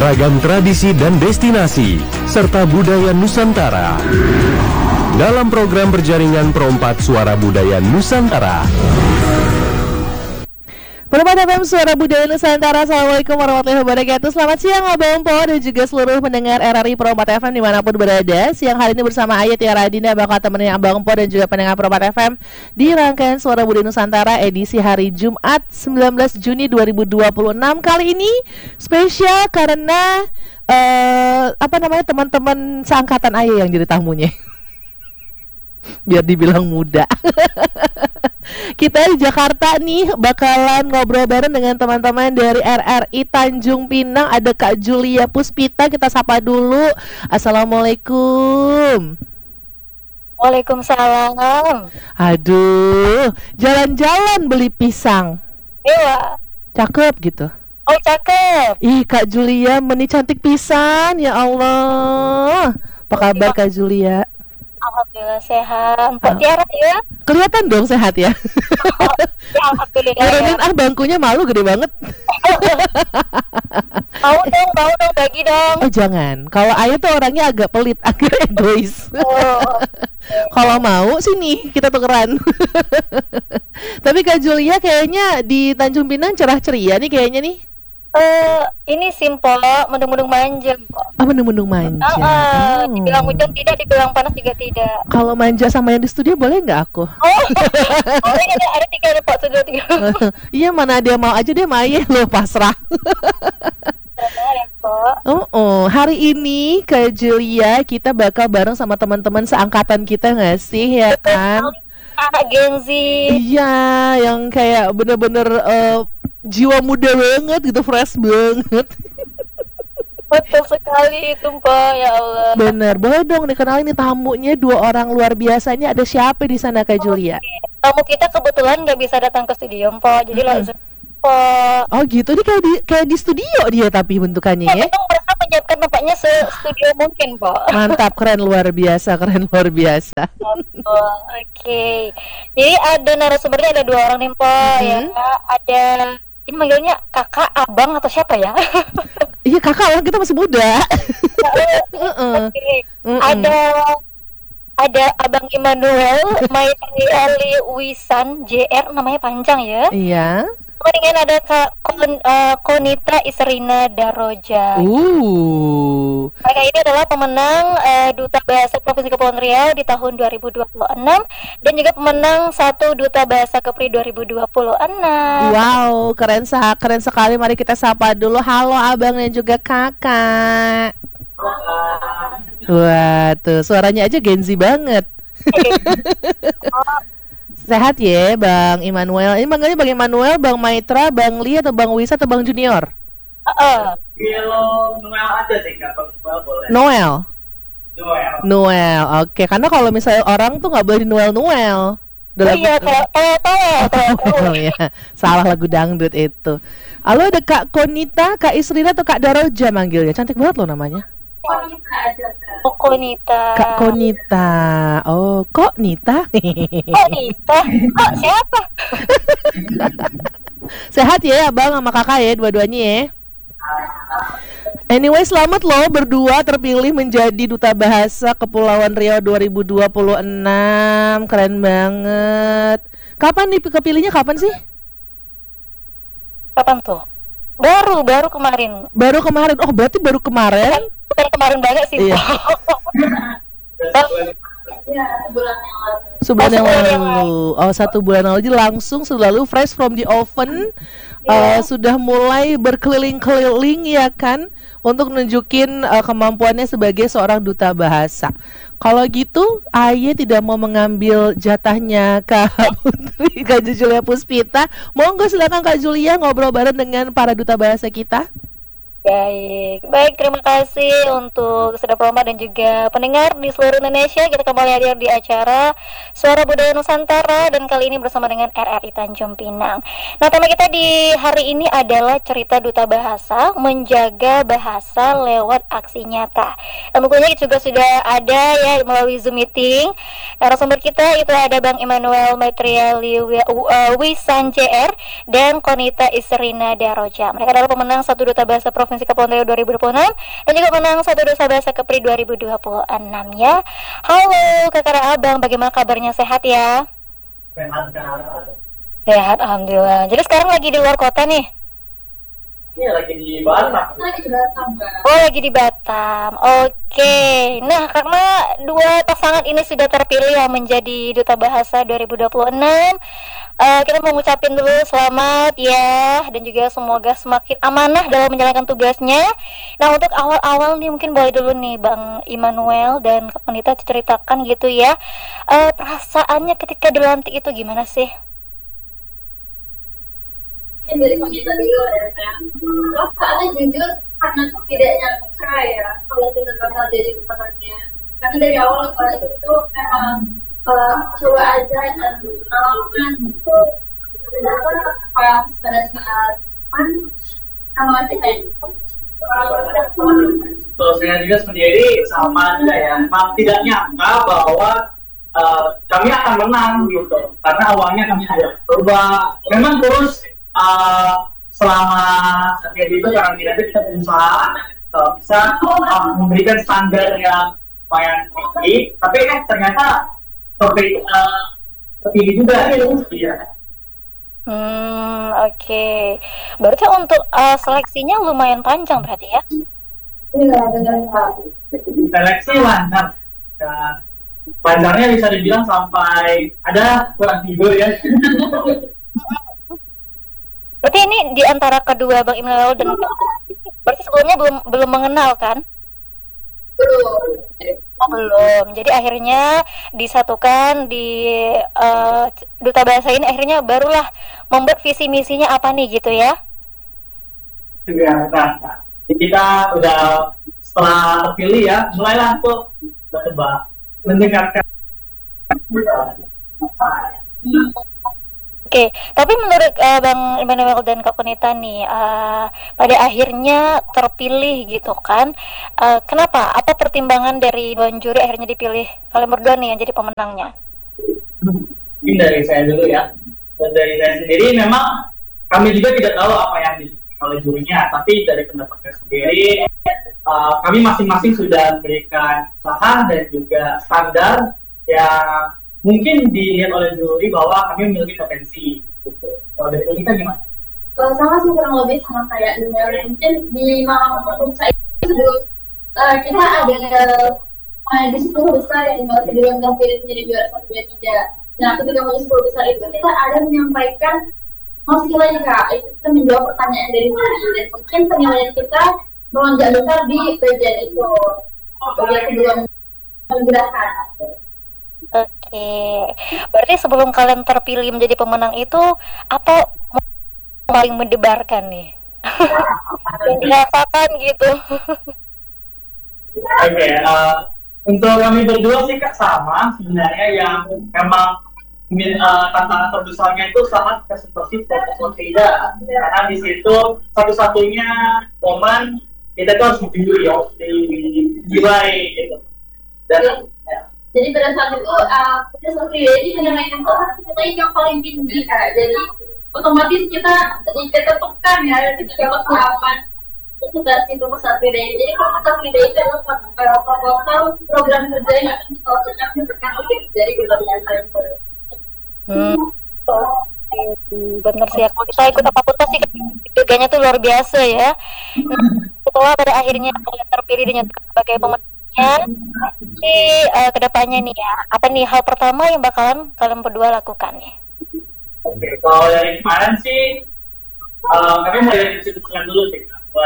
ragam tradisi dan destinasi, serta budaya Nusantara. Dalam program berjaringan Pro4 Suara Budaya Nusantara. Pro4 FM Suara Budaya Nusantara. Assalamualaikum warahmatullahi wabarakatuh. Selamat siang Abang Po dan juga seluruh pendengar RRI Pro4 FM dimanapun berada. Siang hari ini bersama Ayat Tiara Adinda bakal temenin Abang Po dan juga pendengar Pro4 FM di rangkaian Suara Budaya Nusantara edisi hari Jumat 19 Juni 2026. Kali ini spesial karena teman-teman seangkatan Ayat yang jadi tamunya. Biar dibilang muda. Kita di Jakarta nih bakalan ngobrol bareng dengan teman-teman dari RRI Tanjung Pinang. Ada Kak Julia Puspita, kita sapa dulu. Assalamualaikum. Waalaikumsalam. Aduh, jalan-jalan beli pisang. Iya. Cakep gitu. Oh, cakep. Ih, Kak Julia meni cantik pisan, ya Allah. Apa kabar Kak Julia? Alhamdulillah sehat. Mbak Tiara ya? Kelihatan dong sehat ya. Ya, alhamdulillah. Turunin bangkunya, malu gede banget. Mau dong, bagi dong. Oh jangan. Kalau Ayah tuh orangnya agak pelit, agak egois. Oh. Kalau mau sini kita tukeran. Tapi Kak Julia kayaknya di Tanjung Pinang cerah ceria nih kayaknya nih. Ini simpel, mendung-mendung manja. Mendung-mendung manja. Dibilang hujan tidak, dibilang panas juga tidak. Kalau manja sama yang di studio boleh nggak aku? Ada tiga Pak, sudah tiga. Iya, mana dia mau aja, dia main loh, pasrah. Hari ini Kak Julia kita bakal bareng sama teman-teman seangkatan kita nggak sih, ya kan? Anak Gen Z. Iya, yang kayak bener-bener jiwa muda banget gitu, fresh banget. Betul sekali itu Mbak, ya Allah. Bener, boleh dong dikenalin nih tamunya, dua orang luar biasanya. Ada siapa di sana Kak Julia? Tamu kita kebetulan nggak bisa datang ke studio Mbak, jadi langsung Oh gitu, ini kayak di studio dia tapi bentukannya ya? Memang mereka menyiapkan tempatnya se-studio mungkin Mbak. Mantap, keren luar biasa. Oke. Jadi ada narasumbernya, ada dua orang nih Mbak, ya. Ada, ini manggilnya kakak, abang, atau siapa ya? Iya kakak lah, kita masih muda. Ada Abang Immanuel Maitri Wisan JR, namanya panjang ya. Iya. Kemudian ada Kak Konita Isrina Daroja. Mereka ini adalah pemenang Duta Bahasa Provinsi Kepulauan Riau di tahun 2026 dan juga pemenang 1 Duta Bahasa Kepri 2026. Wow, keren sekali. Mari kita sapa dulu. Halo Abang dan juga Kakak. Wah, tuh suaranya aja Gen Z banget. Sehat ya Bang Immanuel. Ini manggilnya Bang Immanuel, Bang Maitra, Bang Lia, atau Bang Wisa, atau Bang Junior? Noel aja sih, Kak. Noel boleh. Noel, oke. Karena kalau misalnya orang tuh nggak boleh di Noel. Iya, Oh ya, salah lagu dangdut itu. Halo, ada Kak Konita, Kak Isrina, atau Kak Daroja manggilnya? Cantik banget loh namanya. Konita. Kak Konita. Oh, kok Nita? Konita? Kok siapa? Sehat ya Abang sama Kakak ya, dua-duanya ya. Anyway, selamat loh berdua terpilih menjadi Duta Bahasa Kepulauan Riau 2026. Keren banget. Kapan nih kepilihnya, kapan sih? Kapan tuh? Baru kemarin. Oh, berarti baru kemarin? Bukan kemarin banget sih. Iya. Sebulan yang lalu. Oh, 1 bulan lalu. Jadi langsung selalu fresh from the oven. Sudah mulai berkeliling-keliling ya kan, untuk nunjukin kemampuannya sebagai seorang duta bahasa. Kalau gitu, Aye tidak mau mengambil jatahnya Kak Putri, Kak Julia Puspita. Monggo silakan Kak Julia ngobrol bareng dengan para duta bahasa kita. Baik, terima kasih untuk Sudah Pro4 dan juga pendengar di seluruh Indonesia. Kita kembali hadir di acara Suara Budaya Nusantara dan kali ini bersama dengan RRI Tanjung Pinang. Nah, tema kita di hari ini adalah cerita duta bahasa, menjaga bahasa lewat aksi nyata. Dan tentunya juga sudah ada ya melalui Zoom meeting. Narasumber kita itu ada Bang Immanuel Maitri Wisan JR dan Konita Isrina Daroja. Mereka adalah pemenang 1 Duta Bahasa Provinsi Provinsi Kepulauan Riau 2026 dan juga menang satu dosa bahasa Kepri 2026 ya. Halo Kakak Abang, bagaimana kabarnya, sehat ya? Sehat, alhamdulillah. Jadi sekarang lagi di luar kota nih? Iya, lagi di Batam. Oh, lagi di Batam. Oke. Nah, karena dua pasangan ini sudah terpilih yang menjadi Duta Bahasa 2026, kita mau ngucapin dulu selamat ya, dan juga semoga semakin amanah dalam menjalankan tugasnya. Nah, untuk awal-awal nih mungkin boleh dulu nih Bang Immanuel dan Kak Wanita ceritakan gitu ya, perasaannya ketika dilantik itu gimana sih? Dari wanita dulu ya kan. Perasaannya jujur karena tuh tidak nyangka ya kalau kita bakal jadi pemenangnya. Karena dari awal itu memang coba aja dan pengalaman gitu. Ternyata pas pada saat sama kita Terus saya juga sendiri sama juga ya, memang tidak nyangka bahwa kami akan menang gitu, karena awalnya kami tidak coba, memang terus selama jadi itu karantina itu kita berusaha bisa memberikan standar yang lumayan tinggi, tapi kan ternyata terpilih juga ya. Oke. Berarti untuk seleksinya lumayan panjang berarti ya? Iya, benar Pak. Seleksi lancar. Panjangnya bisa dibilang sampai ada kurang tidur ya. Berarti ini di antara kedua Bang Immanuel dan berarti sebelumnya belum mengenal kan? Oh, belum. Jadi akhirnya disatukan di Duta Bahasa ini, akhirnya barulah membuat visi misinya apa nih gitu ya? Ya, nah, kita udah setelah terpilih ya, mulailah tuh coba mendengarkan. Oke, tapi menurut Bang Immanuel dan Kak Wanita nih, pada akhirnya terpilih gitu kan? Kenapa? Apa pertimbangan dari Dewan Juri akhirnya dipilih kalian berdua nih yang jadi pemenangnya? Mungkin dari saya dulu ya. Dan dari saya sendiri memang kami juga tidak tahu apa yang dipilih oleh jurinya, tapi dari pendapat saya sendiri, kami masing-masing sudah memberikan usaha dan juga standar yang mungkin dilihat oleh juri bahwa kami memiliki potensi. Gitu. Kalau dari kita gimana? Sama sih kurang lebih sama kayak dunia. Mungkin di malam saya sebelum kita ada di 10 besar yang masih belum terpilih menjadi juara 1, 2, 3. Nah, ketika mau 10 besar itu kita ada menyampaikan masalah Kak, itu kita menjawab pertanyaan dari juri dan mungkin penilaian kita melonjak besar di bagian itu. Bagian kedua menggerakkan. Oke, berarti sebelum kalian terpilih menjadi pemenang itu apa paling mendebarkan nih? Yang dirasakan gitu. Oke, untuk kami berdua sih sama sebenarnya, yang memang tantangan terbesarnya itu sangat presentasi fokus tidak, karena di situ satu-satunya momen kita tuh harus dipilih ya, dinilai gitu. Dan jadi pada saat itu kita sendiri menyampaikan nilai yang paling tinggi Kak. Jadi otomatis kita tekan ya ketika persiapan sudah itu pesat beda. Jadi kalau pesat beda itu adalah proposal program kerja yang akan kita lakukan dari gubernur saya. Bener sih, kalau kita ikut apa-apa sih kerjanya tuh luar biasa ya. Setelah pada akhirnya kalian terpilih dinyatakan sebagai pemenangnya, jadi kedepannya nih ya, apa nih hal pertama yang bakalan kalian berdua lakukan nih? oke, kalau dari kemarin sih kami mulai diskusikan dulu sih bahwa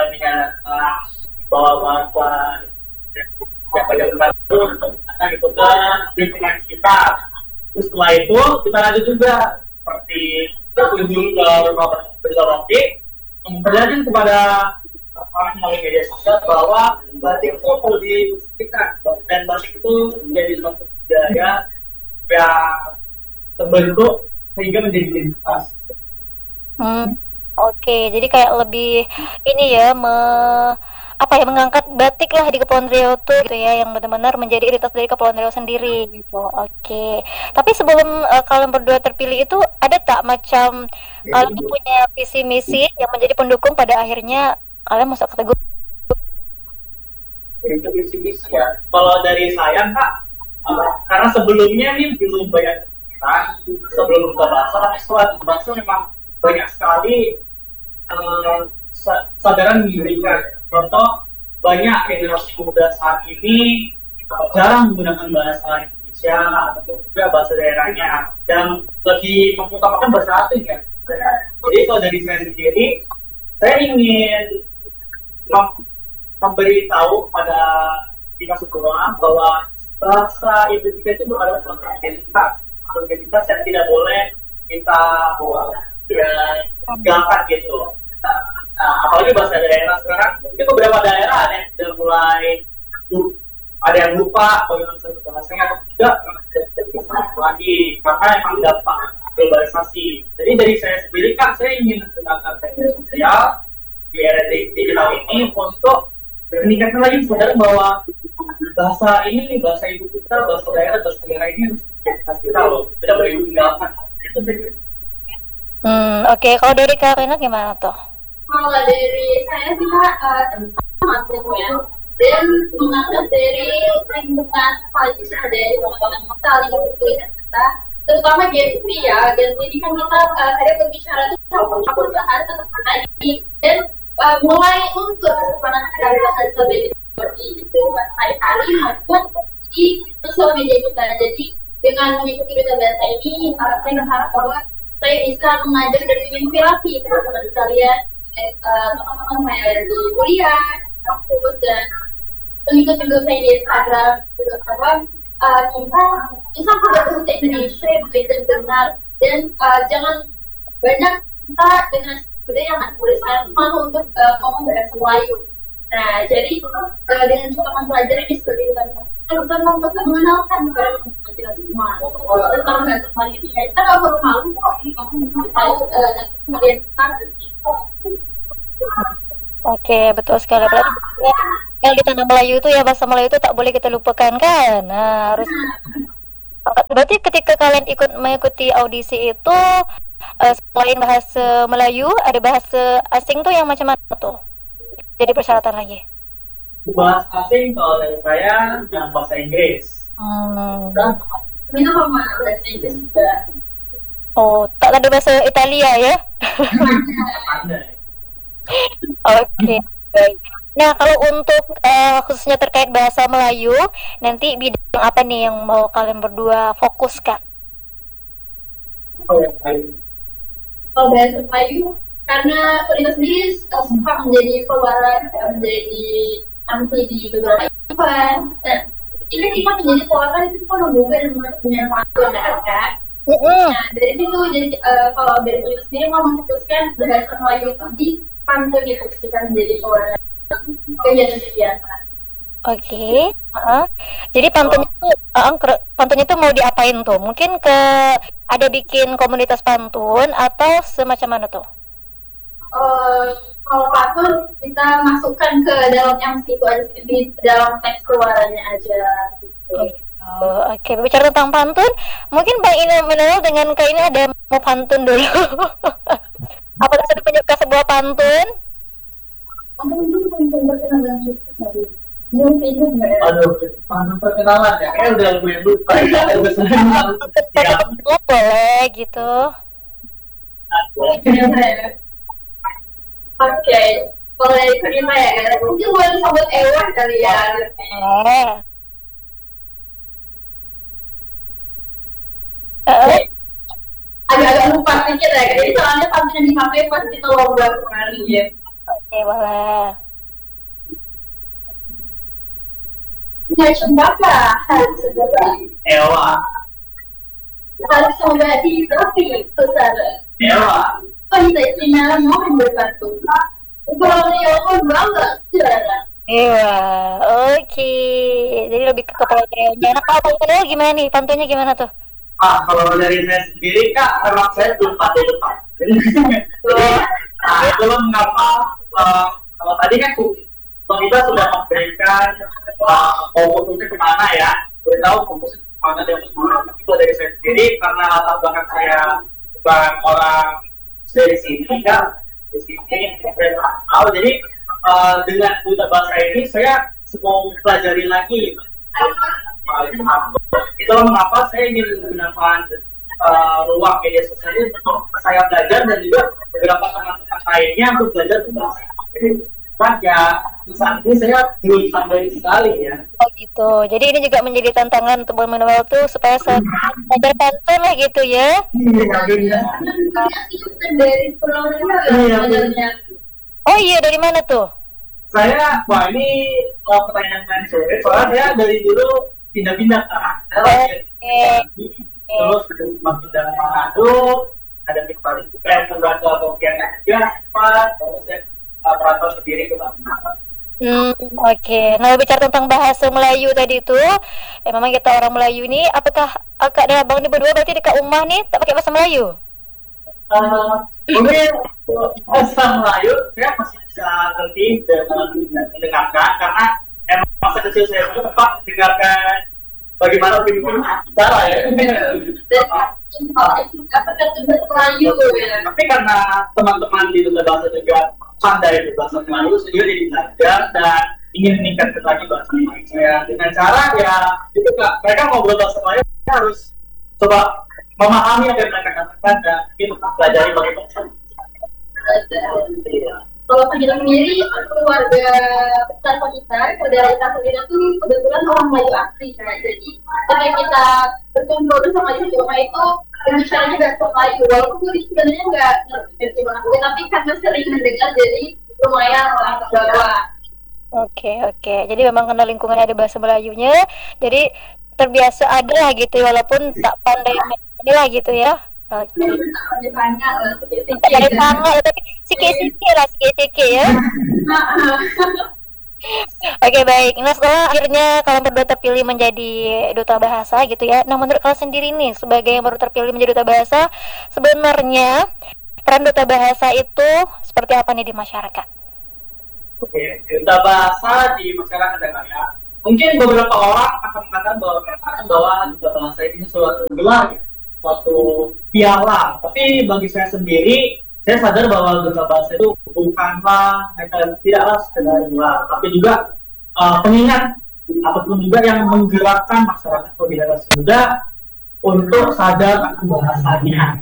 bahwa siapa yang membantu gitu ke lingkungan sekitar. Terus setelah itu kita lanjut juga seperti berkunjung ke rumah berzoologi, memperlihatkan kepada orang melalui media sosial bahwa batik itu perlu dipastikan, dan batik itu menjadi suatu budaya yang terbentuk sehingga menjadi identitas. Oke, jadi kayak lebih ini ya, mengangkat batik lah di Kepulauan Riau tuh gitu ya, yang benar-benar menjadi identitas dari Kepulauan Riau sendiri gitu. Oke, tapi sebelum kalian berdua terpilih itu ada tak macam kalian punya visi misi yang menjadi pendukung pada akhirnya kalian masuk kategori itu visi-visi ya. Kalau dari saya Kak, karena sebelumnya nih belum banyak kita sebelum buka bahasa, tapi setelah buka bahasa memang banyak sekali sadaran diberikan. Contoh, banyak generasi muda saat ini jarang menggunakan bahasa Indonesia atau juga bahasa daerahnya dan lebih mengutamakan bahasa asing ya. Jadi kalau dari saya sendiri, saya ingin memberitahu pada kita semua bahwa bahasa ibu kita itu adalah suatu identitas yang tidak boleh kita tinggalkan gitu. Nah, apalagi bahasa daerah sekarang, mungkin beberapa daerah ada yang sudah mulai ada yang lupa bagaimana cara bahasanya atau tidak lagi karena memang dampak globalisasi. Jadi dari saya sendiri kan saya ingin menggunakan media sosial di era digital ini untuk meningkatkan lagi kesadaran bahwa bahasa ini, bahasa ibu kita, bahasa daerah ini harus identitas kita loh, tidak boleh ditinggalkan. Oke. Kalau dari Kak Rina gimana tuh? Kalau dari saya sih Kak, sama ya. Dan mengangkat dari lingkungan paling besar dari teman-teman kita, lingkungan kuliah kita, terutama Gen Z ya. Gen Z ini kan kita ada berbicara itu campur sehari tetap lagi dan mulai untuk kesempatan dari bahasa seperti itu hari-hari maupun di sosial media kita. Jadi dengan mengikuti beta bahasa ini, saya berharap bahwa saya bisa mengajar dan menginspirasi teman-teman sekalian, teman-teman saya di kuliah, kampus dan pengikut-pengikut saya di Instagram juga bahwa kita bisa berbahasa Indonesia benar benar dan jangan banyak kita dengan budaya yang tulisan malu untuk ngomong bahasa Melayu. Nah, jadi dengan kita mempelajari ini seperti itu kan kita bisa mengenalkan kepada teman-teman kita semua tentang bahasa Melayu ini. Kita nggak perlu malu kok ngomong Melayu dan kemudian kita. Oke, betul sekali. Berarti kalau di tanah Melayu itu ya bahasa Melayu itu tak boleh kita lupakan kan. Nah, harus. Berarti ketika kalian mengikuti audisi itu selain bahasa Melayu, ada bahasa asing tuh yang macam mana tuh? Jadi persyaratan lagi. Bahasa asing kalau dari saya yang bahasa Inggris. Kita mau bahasa Inggris juga. Oh, tak ada bahasa Italia ya? Oke, baik. Nah, kalau untuk khususnya terkait bahasa Melayu, nanti bidang apa nih yang mau kalian berdua fokuskan? Kalau bahasa Melayu, karena Pernita sendiri suka menjadi pewaran, menjadi MC di beberapa event. Dan ini kita menjadi pewaran itu kan membuka dan punya pantun kan? Nah, dari situ jadi kalau dari Pernita sendiri mau memutuskan bahasa Melayu itu di pantun itu kita menjadi pewaran kegiatan-kegiatan. Oke. Jadi pantunnya tuh mau diapain tuh? Mungkin ada bikin komunitas pantun atau semacam mana tuh? Kalau pantun kita masukkan ke dalam MC itu aja di dalam teks keluarannya aja. Oke, bicara tentang pantun, mungkin Bang Ina mengenal dengan Kak ini ada mau pantun dulu. Apakah sudah penyuka sebuah pantun? Aduh, pantun perkenalan ya, kayaknya udah gue lupa ya. Boleh gitu. Oke, kalau dari Pernita ya, mungkin boleh disambut Ewan kali ya. Agak-agak lupa sedikit ya, jadi soalnya pantun di HP pas kita lomba kemarin ya. Oke, boleh. Nggak cembaka harus segera. Ewa. Harus membadi tapi besar. Ewa. Kita istimewa mohon berbantu. Kalau Ewa bangga saudara. Iya, oke. Jadi lebih ke kepala daerahnya. Nah, kalau pantunnya gimana nih? Pantunnya gimana tuh? Kalau dari saya sendiri Kak, memang saya belum pandai depan. Jadi, itulah mengapa kalau tadi kan kita sudah memberikan fokusnya kemana ya, beritahu fokusnya kemana dan kemana. Tapi kalau dari saya sendiri, karena latar belakang saya bukan orang dari sini kan, di sini tahu. Jadi dengan buta bahasa ini saya mau pelajari lagi. Itulah mengapa saya ingin menggunakan ruang media sosial ini untuk saya belajar dan juga beberapa teman-teman lainnya untuk belajar tentang ya saat ini saya belum pandai sekali ya. Oh gitu. Jadi ini juga menjadi tantangan untuk Bang Manuel tuh supaya saya belajar pantun lah gitu ya. Dari Pulau sebenarnya. Oh iya, dari mana tuh? Saya, wah ini pertanyaan yang sulit. Soalnya saya dari dulu pindah-pindah kan. Terus sempat pindah ke Manado, ada di Paris, kemudian ke Pontianak juga, terus saya merantau sendiri ke Bandung. Oke. Nah, bicara tentang bahasa Melayu tadi itu, memang kita orang Melayu ini, apakah Kak dan Abang ini berdua berarti di Kak Umah nih tak pakai bahasa Melayu? Mungkin bahasa Melayu saya masih bisa ngerti dan mendengarkan karena emang masa kecil saya itu tempat mendengarkan bagaimana pemimpin bicara ya. Tapi karena teman-teman di Duta Bahasa juga pandai berbahasa Melayu, saya juga jadi belajar dan ingin meningkatkan lagi bahasa Melayu saya dengan cara ya itu Kak, mereka ngobrol bahasa Melayu saya harus coba memahami apa yang mereka katakan dan mungkin pelajari bagaimana. Kalau kita sendiri, keluarga besar kita, saudara kita sendiri itu kebetulan orang Melayu asli kan. Jadi ketika kita berkumpul sama di rumah itu berbicara juga Melayu. Walaupun sebenarnya nggak ngerti Melayu, tapi karena sering mendengar jadi lumayan lah ke bawah. Oke. Jadi memang karena lingkungannya ada bahasa Melayunya, jadi terbiasa ada lah gitu, walaupun tak pandai lah gitu ya. Oke. Dari tangan, tapi sikit-sikit ya. Oke, baik. Nah, setelah akhirnya kalian berdua terpilih menjadi duta bahasa gitu ya. Nah, menurut kalian sendiri nih, sebagai yang baru terpilih menjadi duta bahasa, sebenarnya peran duta bahasa itu seperti apa nih di masyarakat? Oke, duta bahasa di masyarakat ya. Mungkin beberapa orang akan mengatakan bahwa duta bahasa ini suatu gelar, suatu piala. Tapi bagi saya sendiri, saya sadar bahwa duta bahasa itu bukanlah tidaklah sekedar gelar, tapi juga pengingat ataupun juga yang menggerakkan masyarakat atau generasi muda untuk sadar akan bahasanya.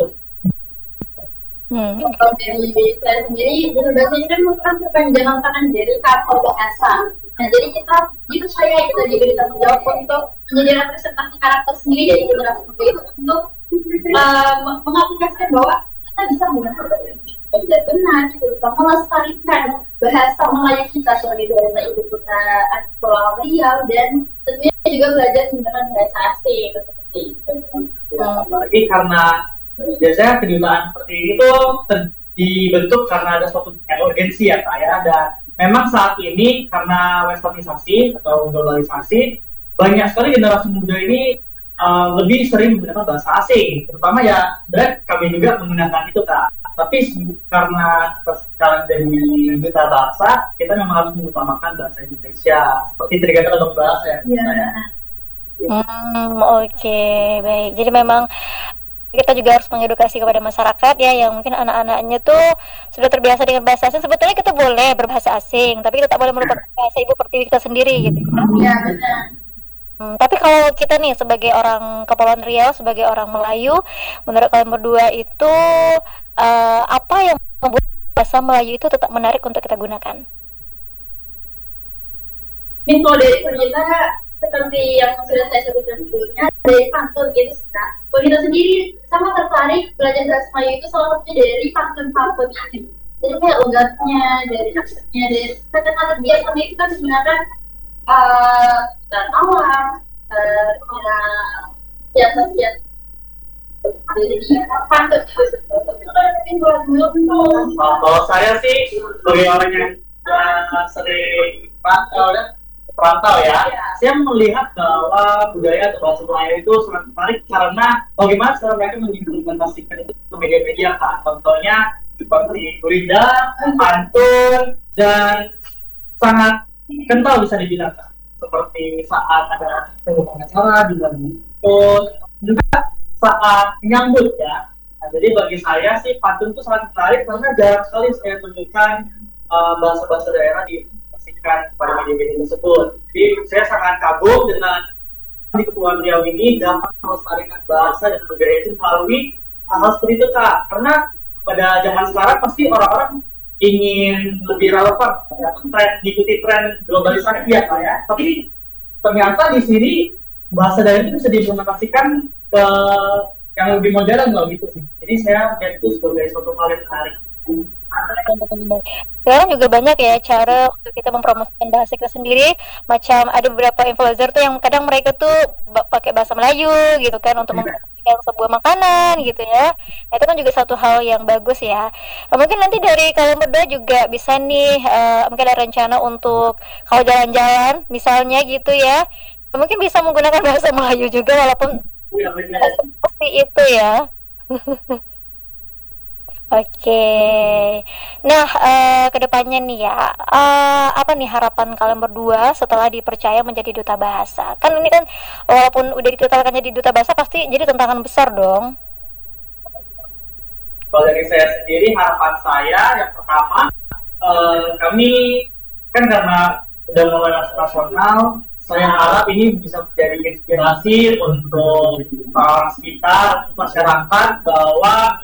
Kalau dari saya sendiri, duta bahasa ini kan merupakan kepanjangan tangan dari kantor bahasa. Nah, jadi kita dipercaya kita diberi tanggung jawab untuk menjadi representasi karakter sendiri dari generasi muda itu untuk mengaplikasikan bahwa kita bisa menggunakan benar gitu, melestarikan bahasa Melayu kita sebagai bahasa ibu kita Pulau Riau dan tentunya juga belajar menggunakan bahasa asing seperti itu. Apalagi karena biasanya kedutaan seperti itu dibentuk karena ada suatu urgensi ya saya dan memang saat ini karena westernisasi atau globalisasi banyak sekali generasi muda ini lebih sering menggunakan bahasa asing, terutama ya sebenarnya kami juga menggunakan itu Kak. Tapi karena sekarang dari duta bahasa, kita memang harus mengutamakan bahasa Indonesia seperti tadi kata Bang bahasa ya. Oke, baik. Jadi memang kita juga harus mengedukasi kepada masyarakat ya, yang mungkin anak-anaknya tuh sudah terbiasa dengan bahasa asing. Sebetulnya kita boleh berbahasa asing, tapi kita tak boleh melupakan bahasa ibu pertiwi kita sendiri gitu. Iya, benar. Tapi kalau kita nih sebagai orang Kepulauan Riau, sebagai orang Melayu, menurut kalian berdua itu apa yang membuat bahasa Melayu itu tetap menarik untuk kita gunakan? Mungkin kalau dari kita seperti yang sudah saya sebutkan sebelumnya dari pantun gitu Kak. Kalau kita sendiri sama tertarik belajar bahasa Melayu itu salah satunya dari pantun-pantun ini. Jadi kayak logatnya, dari aksennya, dari kata-kata biasanya itu kan menggunakan dan awam, biasa-biasa. Jadi pantun itu kalau saya sih sebagai orang yang sering perantau ya, saya melihat bahwa budaya atau bahasa Melayu itu sangat menarik karena bagaimana sekarang mereka mengimplementasikan itu ke media-media Kak. Contohnya seperti gurindam, pantun, dan sangat kental bisa dibilang Kak. Seperti saat ada pengumuman acara di dalam juga saat menyambut ya. Nah, jadi bagi saya sih pantun itu sangat menarik karena jarang sekali saya temukan bahasa-bahasa daerah di dipublikasikan pada media-media tersebut. Jadi saya sangat kagum dengan di ketua beliau ini dapat melestarikan bahasa dan budaya itu melalui hal seperti itu Kak. Karena pada zaman sekarang pasti orang-orang ingin lebih relevan, diikuti tren globalisasi ya Kak ya. Tapi ternyata di sini bahasa daerah itu bisa diimplementasikan ke yang lebih modern loh gitu sih. Jadi saya melihat itu sebagai suatu hal yang menarik. Sekarang juga banyak ya cara untuk kita mempromosikan bahasa kita sendiri. Macam ada beberapa influencer tuh yang kadang mereka tuh pakai bahasa Melayu gitu kan untuk mempromosikan sebuah makanan gitu ya. Nah, itu kan juga satu hal yang bagus ya. Mungkin nanti dari kalian berdua juga bisa nih mungkin ada rencana untuk kalau jalan-jalan misalnya gitu ya. Mungkin bisa menggunakan bahasa Melayu juga walaupun seperti itu ya. Oke, nah kedepannya nih ya, apa nih harapan kalian berdua setelah dipercaya menjadi duta bahasa? Kan ini kan walaupun udah ditetapkan jadi duta bahasa pasti jadi tantangan besar dong. Kalau dari saya sendiri harapan saya yang pertama kami kan karena udah mulai nasional, saya harap ini bisa menjadi inspirasi untuk orang sekitar, masyarakat bahwa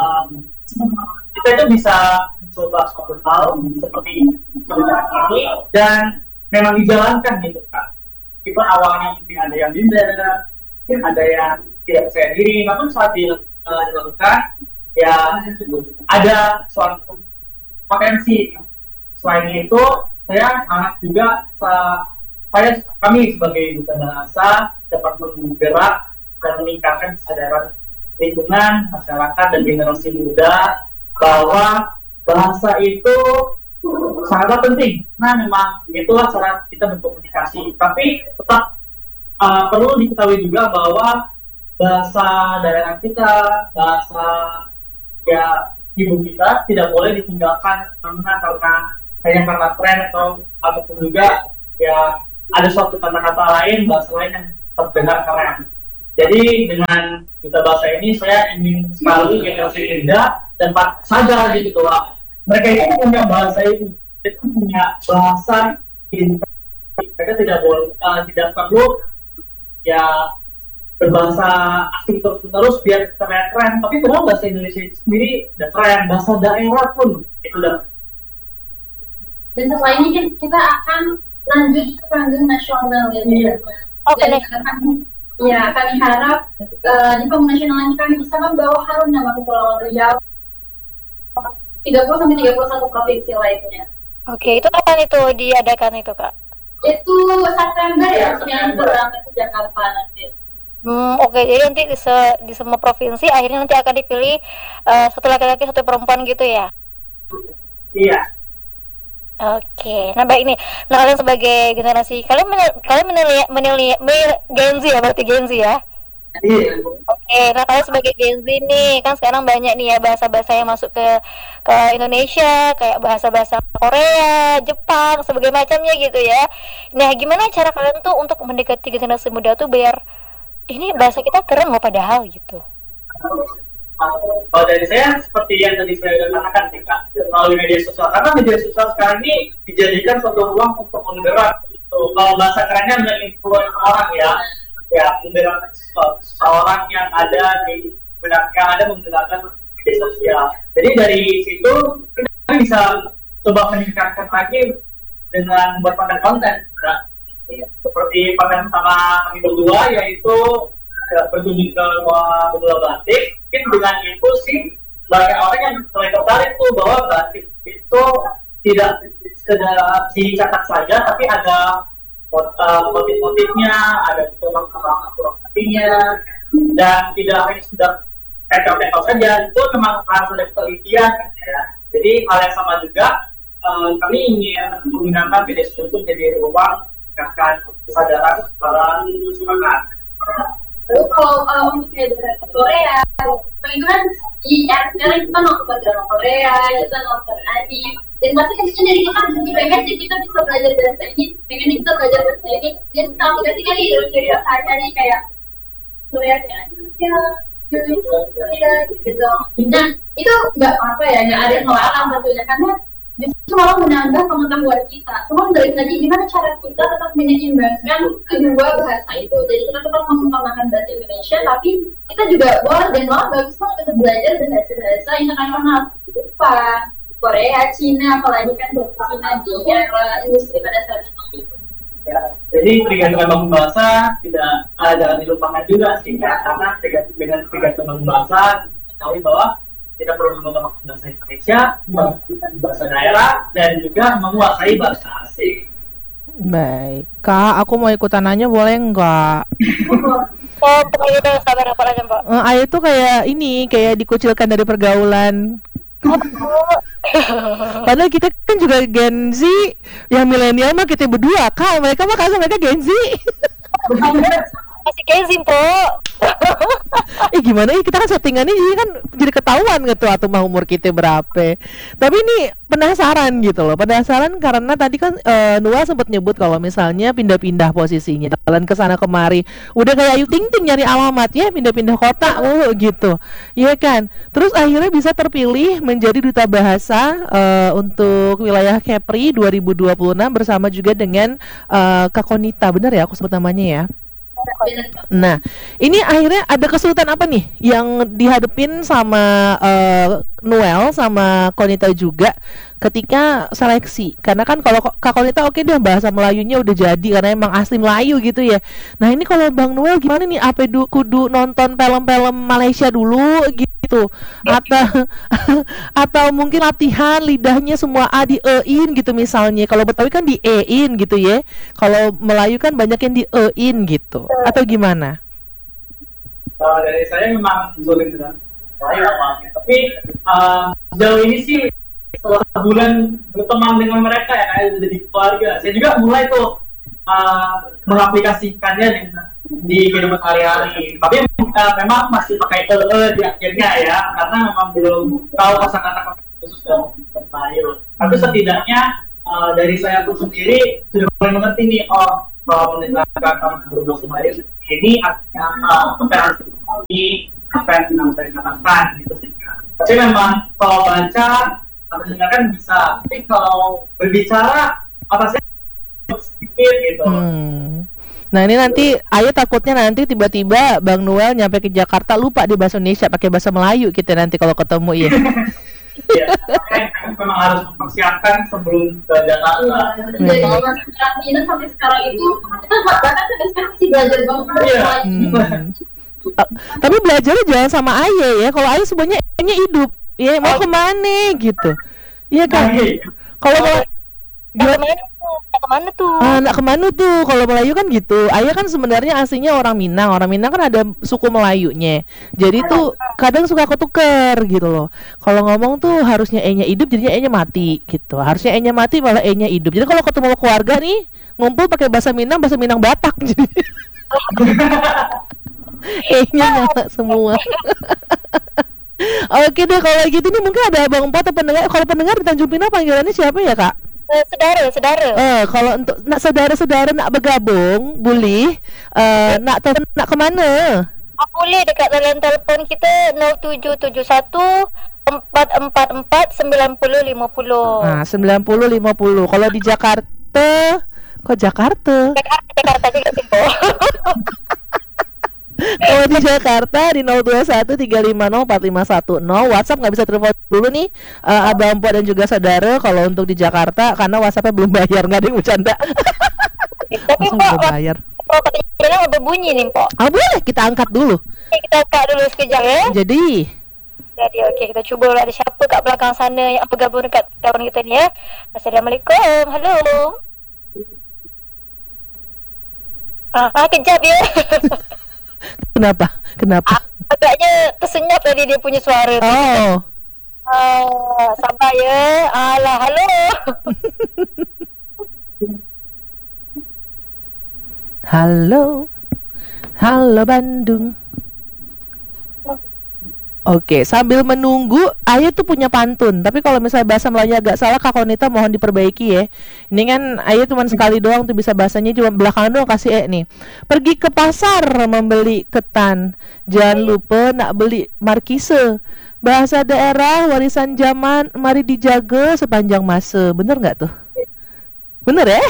kita itu bisa mencoba suatu hal seperti ini dan memang dijalankan gitu kan. Kita awalnya mungkin ada yang minder, ada yang tidak percaya diri, namun saat dilakukan ya ada suatu potensi. Selain itu, saya harap juga kami sebagai duta bahasa dapat menggerak dan meningkatkan kesadaran lingkungan, masyarakat, dan generasi muda bahwa bahasa itu sangatlah penting. Nah, memang itulah cara kita berkomunikasi. Tapi tetap perlu diketahui juga bahwa bahasa daerah kita, bahasa ya ibu kita tidak boleh ditinggalkan karena tren ataupun juga ya ada suatu kata-kata lain, bahasa lain yang terdengar keren. Jadi dengan duta bahasa ini saya ingin sekali generasi muda dan sadar gitu bahwa mereka itu punya bahasa itu punya bahasa mereka tidak perlu ya berbahasa asing terus biar keren, tapi padahal bahasa Indonesia itu sendiri udah keren, bahasa daerah pun itu udah. Dan setelah ini kita akan lanjut ke panggung nasional ya. Oke. Ya, kami harap di panggung nasional ini kami bisa membawa harum nama Kepulauan Riau 30-31 provinsi lainnya. Oke, itu kapan itu diadakan itu Kak? Itu September ya, yang berangkat ke Jakarta nanti. Oke, jadi nanti di semua provinsi akhirnya nanti akan dipilih satu laki-laki satu perempuan gitu ya? Iya. Oke, nah baik nih. Nah kalian sebagai generasi, kalian menilai Gen Z ya, berarti Gen Z ya? Iya. Oke, nah kalian sebagai Gen Z nih, kan sekarang banyak nih ya bahasa-bahasa yang masuk ke Indonesia, kayak bahasa-bahasa Korea, Jepang, sebagai macamnya gitu ya. Nah gimana cara kalian tuh untuk mendekati generasi muda tuh biar ini bahasa kita keren loh padahal gitu? Kalau dari saya seperti yang tadi saya sudah katakan nih Kak, melalui media sosial, karena media sosial sekarang ini dijadikan suatu ruang untuk menggerak kalau bahasa kerennya menjadi influencer orang ya menggerak seseorang yang ada menggunakan media sosial. Jadi dari situ kita bisa coba meningkatkan lagi dengan membuat konten nah, seperti konten sama kami berdua, yaitu berkunjung ke benua batik. Mungkin dengan itu sih banyak orang yang mulai tertarik tuh bahwa batik itu tidak sekedar dicatat saja, tapi ada motif-motifnya, ada juga langkah-langkah filosofinya, dan tidak hanya sudah tempel saja. Itu memang harus ada penelitian ya. Jadi hal yang sama juga kami ingin menggunakan media sosial itu menjadi ruang meningkatkan kesadaran para masyarakat. Lalu kalau untuk Korea, itu kan sekarang kita nonton drama Korea, kita nonton anime, dan pasti kan dari kita pengen kita bisa belajar bahasa ini, pengen kita belajar bahasa ini, dan kita aplikasikan di Indonesia sehari-hari kayak Korea gitu. Dan itu nggak apa ya, nggak ada yang melarang tentunya, karena justru malah menambah pengetahuan kita. Cuma balik lagi gimana cara kita tetap menyeimbangkan kedua bahasa itu. Jadi kita tetap mengutamakan bahasa Indonesia, tapi kita juga boleh dan malah bagus banget untuk belajar bahasa-bahasa internasional seperti Jepang, Korea, Cina, apalagi kan bahasa Cina di era industri pada saat ini. Ya, jadi pergantian bangun bahasa tidak jangan dilupakan juga sih, karena dengan pergantian bangun bahasa tahu bahwa kita perlu menggunakan bahasa Indonesia, bahasa daerah, dan juga menguasai bahasa asing. Baik, Kak, aku mau ikutan nanya boleh nggak? Oh, pokoknya udah sabar apa aja, Mbak. Ayo tuh kayak ini, kayak dikucilkan dari pergaulan. Padahal kita kan juga Gen Z, yang milenial mah kita berdua, Kak. Mereka mah kasar, mereka Gen Z. Masih kezim, Po. Gimana ya, kita kan settingannya jadi kan jadi ketahuan gitu atau mah umur kita berapa. Tapi ini penasaran gitu loh, penasaran karena tadi kan Noah sempat nyebut kalau misalnya pindah-pindah posisinya, jalan ke sana kemari, udah kayak Ayu Ting Ting nyari alamat ya, pindah-pindah kota gitu, iya kan. Terus akhirnya bisa terpilih menjadi duta bahasa untuk wilayah Kepri 2026 bersama juga dengan Kak Konita, benar ya aku sebut namanya ya. Nah, ini akhirnya ada kesulitan apa nih yang dihadapin sama Noel sama Konita juga ketika seleksi? Karena kan kalau Kak Konita oke deh bahasa Melayunya udah jadi karena emang asli Melayu gitu ya. Nah, ini kalau Bang Noel gimana nih? Apa kudu nonton film-film Malaysia dulu gitu? Atau mungkin latihan lidahnya semua A di E-in gitu misalnya. Kalau Betawi kan di E-in gitu ya. Kalau Melayu kan banyak yang di E-in gitu. Atau gimana? Dari saya memang sulit dengan saya awalnya, tapi sejauh ini sih setelah sebulan berteman dengan mereka ya, kayak jadi keluarga, saya juga mulai tuh mengaplikasikannya di kehidupan sehari-hari. Tapi memang masih pakai di akhirnya ya, karena memang belum tahu kosakata khusus dalam Melayu. Tapi setidaknya dari saya pun sendiri sudah mulai mengerti nih, bahwa menerapkan berbahasa Melayu ini artinya apa yang saya katakan gitu sih. Tapi memang kalau baca atau dengarkan bisa, tapi kalau berbicara apa sih sedikit gitu. Nah ini nanti Ayu takutnya nanti tiba-tiba Bang Noel nyampe ke Jakarta lupa di bahasa Indonesia, pakai bahasa Melayu kita nanti kalau ketemu ya. Iya, memang harus mempersiapkan sebelum ke Jakarta. Dari masa karantina sampai sekarang itu kita bahkan sampai sekarang masih belajar banget. Tapi belajarnya jangan sama Ayah ya. Kalau Ayah sebenarnya hidup, ya mau kemana gitu. Iya kan? Kalau mau kemana tuh? Nak kemana tuh? Kalau Melayu kan gitu. Ayah kan sebenarnya aslinya orang Minang. Orang Minang kan ada suku Melayunya. Jadi tuh kadang suka ketuker gitu loh. Kalau ngomong tuh harusnya E-nya hidup, jadinya E-nya mati gitu. Harusnya E-nya mati malah E-nya hidup. Jadi kalau ketemu keluarga nih ngumpul pakai bahasa Minang Batak jadi. E-nya nyala semua. Oke deh kalau gitu nih mungkin ada Abang Empat atau pendengar. Kalau pendengar di Tanjung Pinang panggilannya siapa ya Kak? Saudara. Kalau untuk nak saudara-saudara nak bergabung, boleh. Nak kemana? Boleh dekat dalam telefon kita 0771 444 9050. Nah, 9050. Kalau di Jakarta, kok Jakarta? Jakarta juga Simpo. Kalau di Jakarta di 0213504510. WhatsApp nggak bisa telepon dulu nih Abang Empo dan juga saudara. Kalau untuk di Jakarta karena WhatsAppnya belum bayar, nggak ada yang bercanda. Tapi Langsung belum bayar. katanya udah bunyi nih Po. Boleh kita angkat dulu. Kita angkat dulu sekejap ya. Jadi Oke, kita cuba ada siapa kat belakang sana yang bergabung dekat kawan kita ni ya. Assalamualaikum. Halo. Kejap ya. Kenapa? Agaknya tersenyap tadi dia punya suara. Sabar ya. Alah, halo. Halo Bandung. Oke, sambil menunggu, Ayu tuh punya pantun. Tapi kalau misalnya bahasa Melayu agak salah, Kak Konita mohon diperbaiki ya. Ini kan Ayu cuma sekali doang tuh bisa bahasanya, cuma belakangan doang kasih nih. Pergi ke pasar membeli ketan, jangan lupa nak beli markise. bahasa daerah warisan zaman mari dijaga sepanjang masa. Bener nggak tuh? Bener ya?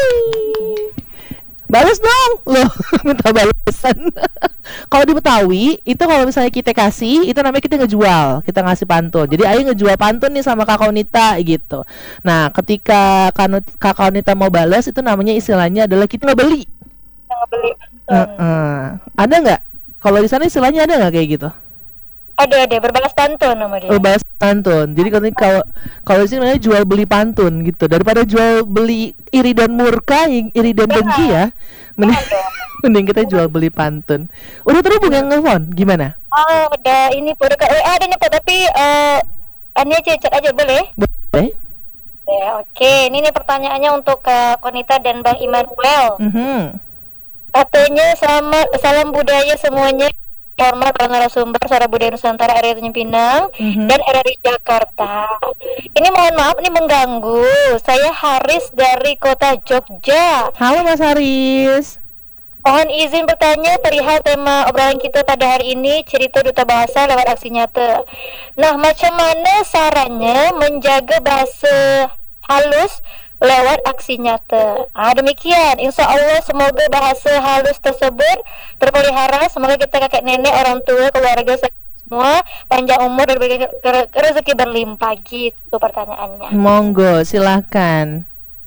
Balas dong loh. Minta balasan. Kalau di Betawi itu kalau misalnya kita kasih, itu namanya kita ngejual, kita ngasih pantun. Jadi Ayu ngejual pantun nih sama Kak Kaunita gitu. Nah ketika Kak Kaunita mau balas, itu namanya istilahnya adalah kita ngebeli. Ngebeli pantun. Ada nggak? Kalau di sana istilahnya ada nggak kayak gitu? Ada berbalas pantun nama dia. Balas pantun. Jadi kalau di sini namanya jual beli pantun gitu. Daripada jual beli iri dan murka, iri dan dengki ya. Mending kita jual beli pantun. Udah terhubung yang nelfon? Gimana? Oh, udah ini udah ada nih Pak, tapi ini aja chat aja boleh? Boleh. Ya, oke. Ini nih pertanyaannya untuk Kak Konita dan Bang Immanuel. Katanya salam budaya semuanya. Hormat para narasumber Suara Budaya Nusantara RRI Tanjung Pinang dan RRI Jakarta. Ini mohon maaf, ini mengganggu. Saya Haris dari kota Jogja. Halo Mas Haris. Mohon izin bertanya perihal tema obrolan kita pada hari ini, cerita duta bahasa lewat aksi nyata. Nah, macam mana sarannya menjaga bahasa halus lewat aksi nyata? Demikian. Insya Allah semoga bahasa halus tersebut terpelihara. Semoga kita kakek nenek, orang tua, keluarga semua panjang umur dan rezeki berlimpah. Gitu pertanyaannya. Monggo, silahkan.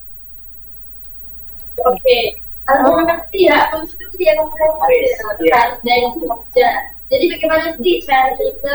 Oke. Terima kasih ya, konstruksi yang saya dari Jogja. Jadi bagaimana sih cara kita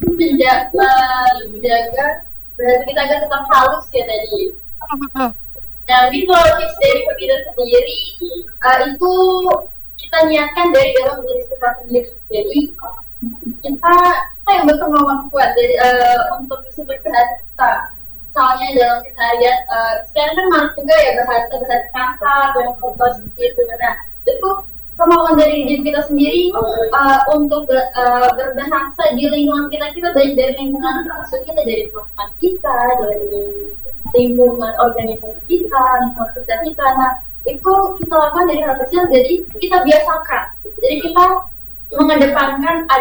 menjaga bahasa kita agar tetap halus ya tadi? Nah, kalau tips dari Pemida sendiri itu kita niatkan dari dalam diri kita sendiri. Jadi kita yang berkemampuan dari untuk bisa berbahasa kita. Soalnya dalam kita lihat sekarang kan masuk juga ya bahasa kasar yang kotor seperti itu. Nah, itu kemauan dari diri kita sendiri untuk berbahasa di lingkungan kita baik dari lingkungan maksud kita, dari teman kita, dari lingkungan organisasi kita, lingkungan kerja kita. Nah, itu kita lakukan dari hal kecil, jadi kita biasakan. Jadi kita mengedepankan